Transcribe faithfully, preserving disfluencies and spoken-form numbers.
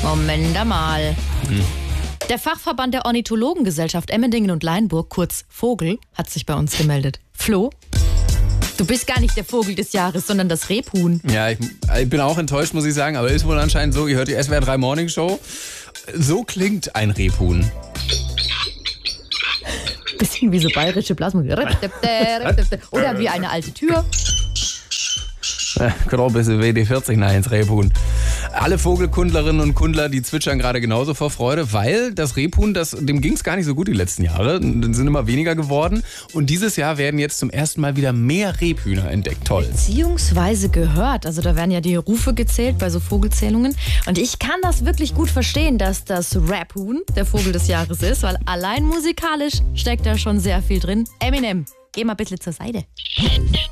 Moment mal. Hm. Der Fachverband der Ornithologengesellschaft Emmendingen und Leinburg, kurz Vogel, hat sich bei uns gemeldet. Flo, du bist gar nicht der Vogel des Jahres, sondern das Rebhuhn. Ja, ich, ich bin auch enttäuscht, muss ich sagen, aber ist wohl anscheinend so, ihr hört die S W R drei Morning Show. So klingt ein Rebhuhn. Bisschen wie so bayerische Blasmusik. Oder wie eine alte Tür. Könnte auch ein bisschen W D vierzig nach ins Rebhuhn. Alle Vogelkundlerinnen und Kundler, die zwitschern gerade genauso vor Freude, weil das Rebhuhn, das, dem ging es gar nicht so gut die letzten Jahre, sind immer weniger geworden. Und dieses Jahr werden jetzt zum ersten Mal wieder mehr Rebhühner entdeckt. Toll. Beziehungsweise gehört. Also da werden ja die Rufe gezählt bei so Vogelzählungen. Und ich kann das wirklich gut verstehen, dass das Raphuhn der Vogel des Jahres ist, weil allein musikalisch steckt da schon sehr viel drin. Eminem, geh mal ein bisschen zur Seite.